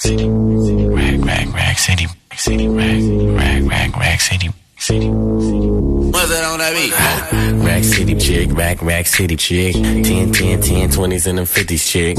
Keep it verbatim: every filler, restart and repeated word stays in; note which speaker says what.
Speaker 1: Rack, rack, rack city, city, rack, rack, rack, rack city, city. What's that on that beat? Rack city chick, rack, rack city chick. ten, ten, ten, twenties and them fifties chick.